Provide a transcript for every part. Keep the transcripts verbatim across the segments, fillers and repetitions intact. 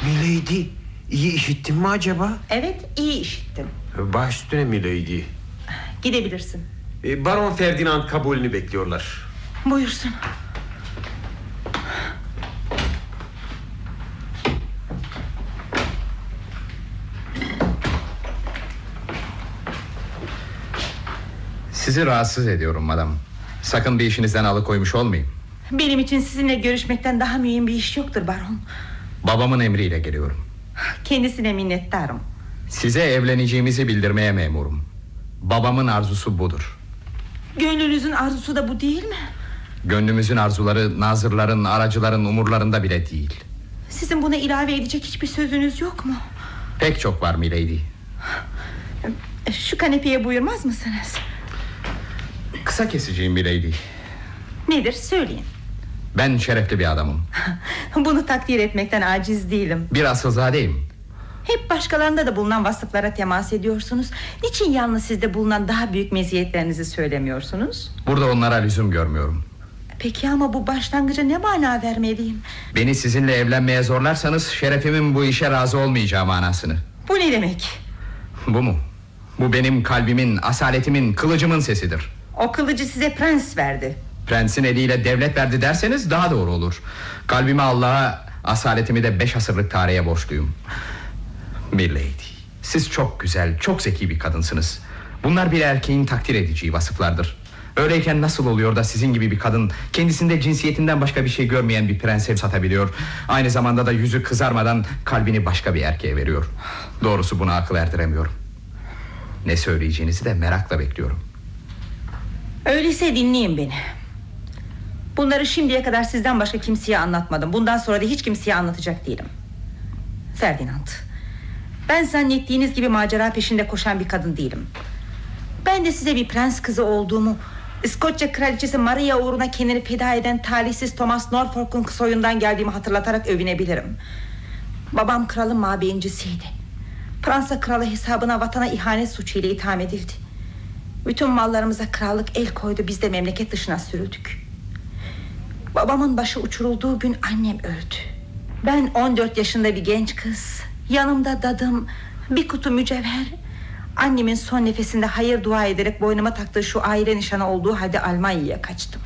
Milady, iyi işittin mi acaba? Evet, iyi işittim. Baş üstüne Milady. Gidebilirsin. Baron Ferdinand kabulünü bekliyorlar. Buyursun. Sizi rahatsız ediyorum madam. Sakın bir işinizden alıkoymuş olmayayım. Benim için sizinle görüşmekten daha mühim bir iş yoktur baron. Babamın emriyle geliyorum. Kendisine minnettarım. Size evleneceğimizi bildirmeye memurum. Babamın arzusu budur. Gönlünüzün arzusu da bu değil mi? Gönlümüzün arzuları nazırların, aracıların umurlarında bile değil. Sizin buna ilave edecek hiçbir sözünüz yok mu? Pek çok var milady. Şu kanepeye buyurmaz mısınız? Kısa keseceğim milady. Nedir söyleyin. Ben şerefli bir adamım. Bunu takdir etmekten aciz değilim. Bir asilzadeyim. Hep başkalarında da bulunan vasıflara temas ediyorsunuz. Niçin yalnız sizde bulunan daha büyük meziyetlerinizi söylemiyorsunuz? Burada onlara lüzum görmüyorum. Peki ama bu başlangıca ne mana vermeliyim? Beni sizinle evlenmeye zorlarsanız şerefimin bu işe razı olmayacağı manasını. Bu ne demek? Bu mu? Bu benim kalbimin, asaletimin, kılıcımın sesidir. O kılıcı size prens verdi. Prensin eliyle devlet verdi derseniz daha doğru olur. Kalbimi Allah'a, asaletimi de beş asırlık tarihe borçluyum. Milady, siz çok güzel, çok zeki bir kadınsınız. Bunlar bir erkeğin takdir edeceği vasıflardır. Öyleyken nasıl oluyor da sizin gibi bir kadın kendisinde cinsiyetinden başka bir şey görmeyen bir prense satabiliyor, aynı zamanda da yüzü kızarmadan kalbini başka bir erkeğe veriyor? Doğrusu buna akıl erdiremiyorum. Ne söyleyeceğinizi de merakla bekliyorum. Öyleyse dinleyin beni. Bunları şimdiye kadar sizden başka kimseye anlatmadım. Bundan sonra da hiç kimseye anlatacak değilim. Ferdinand, ben zannettiğiniz gibi macera peşinde koşan bir kadın değilim. Ben de size bir prens kızı olduğumu, İskoçya kraliçesi Maria uğruna kendini feda eden talihsiz Thomas Norfolk'un soyundan geldiğimi hatırlatarak övünebilirim. Babam kralın mabeyincisiydi. Fransa kralı hesabına vatana ihanet suçuyla itham edildi. Bütün mallarımıza krallık el koydu, biz de memleket dışına sürüldük. Babamın başı uçurulduğu gün annem öldü. Ben on dört yaşında bir genç kız, yanımda dadım, bir kutu mücevher. Annemin son nefesinde hayır dua ederek boynuma taktığı şu aile nişanı olduğu halde Almanya'ya kaçtım.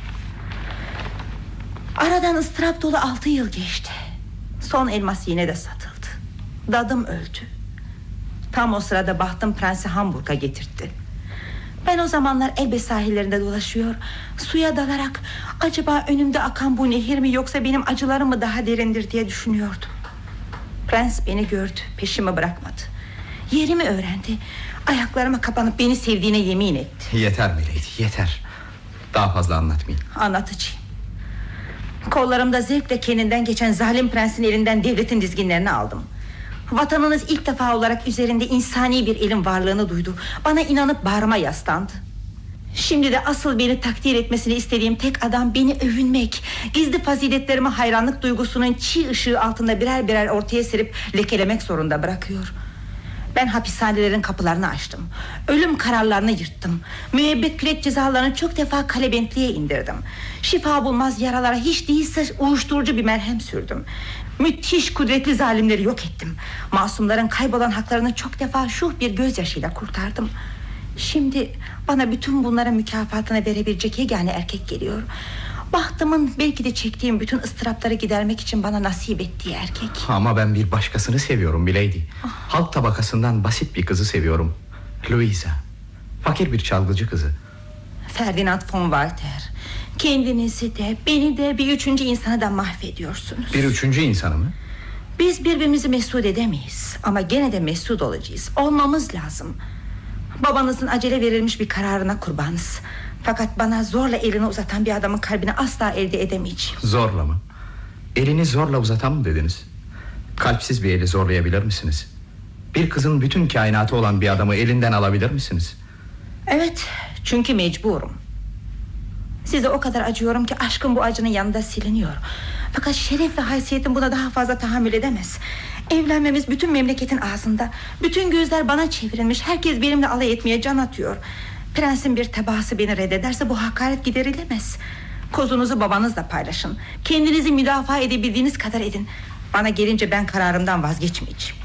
Aradan ıstırap dolu altı yıl geçti. Son elmas yine de satıldı. Dadım öldü. Tam o sırada bahtım prensi Hamburg'a getirtti. Ben o zamanlar Elbe sahillerinde dolaşıyor, suya dalarak acaba önümde akan bu nehir mi yoksa benim acılarım mı daha derindir diye düşünüyordum. Prens beni gördü, peşimi bırakmadı. Yerimi öğrendi, ayaklarıma kapanıp beni sevdiğine yemin etti. Yeter Milady, yeter. Daha fazla anlatmayın. Anlatacağım. Kollarımda zevkle kendinden geçen zalim prensin elinden devletin dizginlerini aldım. Vatanınız ilk defa olarak üzerinde insani bir elin varlığını duydu. Bana inanıp bağrıma yaslandı. Şimdi de asıl beni takdir etmesini istediğim tek adam beni övünmek, gizli faziletlerime hayranlık duygusunun çiğ ışığı altında birer birer ortaya serip lekelemek zorunda bırakıyor. Ben hapishanelerin kapılarını açtım, ölüm kararlarını yırttım, müebbet kürek cezalarını çok defa kalebentliğe indirdim. Şifa bulmaz yaralara hiç değilse uyuşturucu bir merhem sürdüm. Müthiş kudretli zalimleri yok ettim. Masumların kaybolan haklarını çok defa şuh bir gözyaşıyla kurtardım. Şimdi bana bütün bunlara mükafatını verebilecek yegane erkek geliyor. Bahtımın belki de çektiğim bütün ıstırapları gidermek için bana nasip ettiği erkek. Ama ben bir başkasını seviyorum milady. Oh. Halk tabakasından basit bir kızı seviyorum. Louisa. Fakir bir çalgıcı kızı. Ferdinand von Walter, kendinizi de beni de bir üçüncü insanı da mahvediyorsunuz. Bir üçüncü insanı mı? Biz birbirimizi mesut edemeyiz, ama gene de mesut olacağız. Olmamız lazım. Babanızın acele verilmiş bir kararına kurbanız. Fakat bana zorla elini uzatan bir adamın kalbini asla elde edemeyeceğim. Zorla mı? Elini zorla uzatan mı dediniz? Kalpsiz bir eli zorlayabilir misiniz? Bir kızın bütün kainatı olan bir adamı elinden alabilir misiniz? Evet, çünkü mecburum. Size o kadar acıyorum ki aşkım bu acının yanında siliniyor. Fakat şeref ve haysiyetim buna daha fazla tahammül edemez. Evlenmemiz bütün memleketin ağzında. Bütün gözler bana çevrilmiş. Herkes benimle alay etmeye can atıyor. Prensin bir tebaası beni reddederse bu hakaret giderilemez. Kozunuzu babanızla paylaşın. Kendinizi müdafaa edebildiğiniz kadar edin. Bana gelince ben kararımdan vazgeçmeyeceğim.